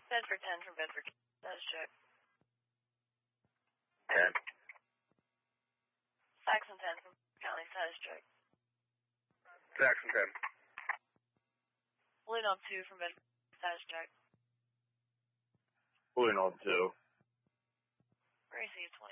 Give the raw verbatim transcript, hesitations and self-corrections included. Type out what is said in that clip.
Bedford ten from Bedford. Status check. ten. Saxon ten from County. Status check. Saxon ten. Blue Knob two from Bedford. Status check. Blue Knob two. Received.